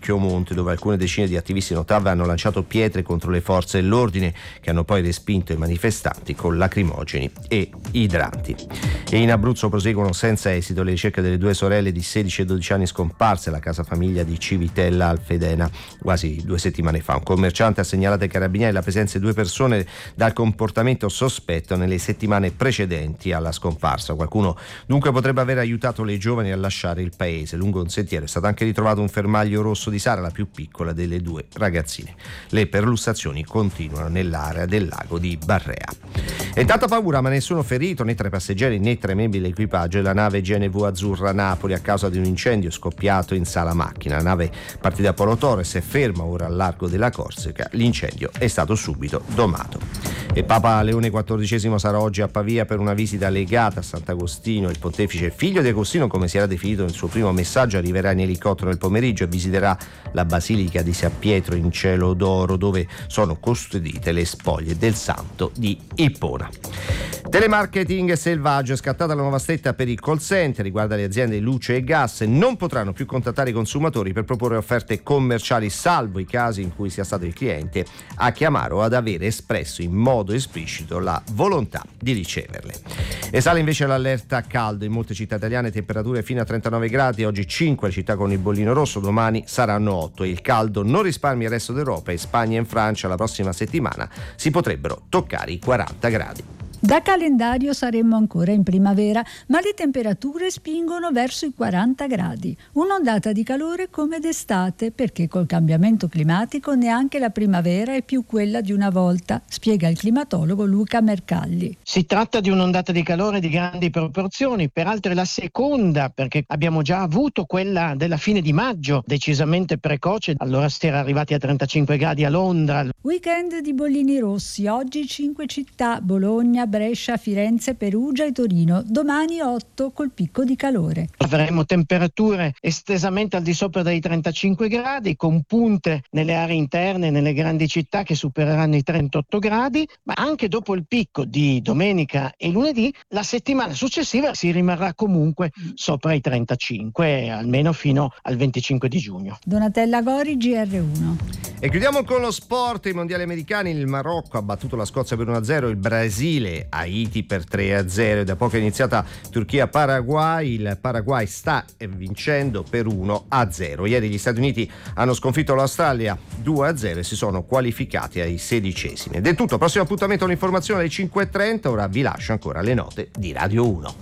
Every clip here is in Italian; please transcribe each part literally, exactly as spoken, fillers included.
Chiomonte, dove alcune decine di attivisti Notav hanno lanciato pietre contro le forze dell'ordine, che hanno poi respinto i manifestanti con lacrimogeni e idranti. E in Abruzzo proseguono senza esito le ricerche delle due sorelle di sedici e dodici anni scomparse alla casa famiglia di Civitella Alfedena quasi due settimane fa. Un commerciante ha segnalato ai carabinieri la presenza di due persone dal comportamento sospetto nelle settimane precedenti alla scomparsa. Qualcuno dunque potrebbe aver aiutato le giovani a lasciare il paese. Lungo un sentiero è stato anche ritrovato un fermaglio rosso di Sara, la più piccola delle due ragazzine. Le perlussazioni continuano nell'area del lago di Barrea. E tanta paura, ma nessuno ferito, né tra i passeggeri né tra i membri dell'equipaggio della nave G N V Azzurra Napoli a causa di un incendio scoppiato in sala macchina. La nave partita da Polo Torres è ferma ora al largo della Corsica. L'incendio è stato subito domato. E Papa Leone quattordicesimo sarà oggi a Pavia per una visita legata a Sant'Agostino. Il pontefice, figlio di Agostino come si era definito nel suo primo messaggio, arriverà in elicottero nel pomeriggio e visiterà la Basilica di San Pietro in cielo d'oro, dove sono custodite le spoglie del santo di Ippona. Telemarketing selvaggio, è scattata la nuova stretta per i call center, riguarda le aziende di luce e gas, non potranno più contattare i consumatori per proporre offerte commerciali, salvo i casi in cui sia stato il cliente a chiamare o ad avere espresso in modo esplicito la volontà di riceverle. E sale invece l'allerta caldo in molte città italiane, temperature fino a trentanove gradi, oggi cinque città con il bollino rosso, domani saranno otto. Il caldo non risparmia il resto d'Europa e Spagna e Francia la prossima settimana si potrebbero toccare i quaranta gradi. Da calendario saremmo ancora in primavera, ma le temperature spingono verso i quaranta gradi. Un'ondata di calore come d'estate, perché col cambiamento climatico neanche la primavera è più quella di una volta, spiega il climatologo Luca Mercalli. Si tratta di un'ondata di calore di grandi proporzioni, peraltro è la seconda, perché abbiamo già avuto quella della fine di maggio, decisamente precoce, allora si era arrivati a trentacinque gradi a Londra. Weekend di bollini rossi, oggi cinque città, Bologna, Brescia, Firenze, Perugia e Torino, domani otto col picco di calore. Avremo temperature estesamente al di sopra dei trentacinque gradi, con punte nelle aree interne, nelle grandi città che supereranno i trentotto gradi, ma anche dopo il picco di domenica e lunedì, la settimana successiva si rimarrà comunque sopra i trentacinque, almeno fino al venticinque di giugno. Donatella Gori, G R uno. E chiudiamo con lo sport, i mondiali americani. Il Marocco ha battuto la Scozia per uno a zero, il Brasile Haiti per tre a zero e da poco è iniziata Turchia-Paraguay. Il Paraguay sta vincendo per uno a zero. Ieri gli Stati Uniti hanno sconfitto l'Australia due a zero e si sono qualificati ai sedicesimi. Ed è tutto, prossimo appuntamento all'informazione alle cinque e trenta, ora vi lascio ancora le note di Radio uno.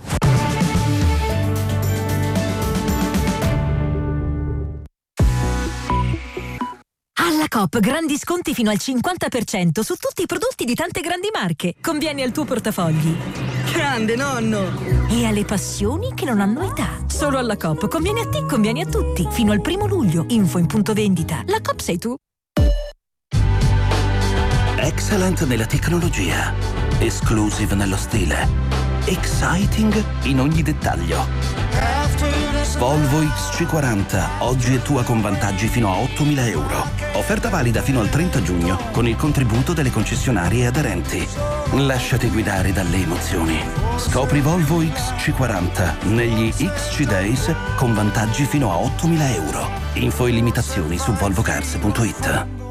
Alla Coop grandi sconti fino al cinquanta per cento su tutti i prodotti di tante grandi marche. Conviene al tuo portafogli. Grande nonno! E alle passioni che non hanno età. Solo alla Coop conviene a te, conviene a tutti. Fino al primo luglio. Info in punto vendita. La Coop sei tu. Excellent nella tecnologia. Exclusive nello stile. Exciting in ogni dettaglio. Volvo X C quaranta, oggi è tua con vantaggi fino a ottomila euro. Offerta valida fino al trenta giugno con il contributo delle concessionarie aderenti. Lasciati guidare dalle emozioni. Scopri Volvo X C quaranta negli X C Days con vantaggi fino a ottomila euro. Info e limitazioni su volvocars punto it.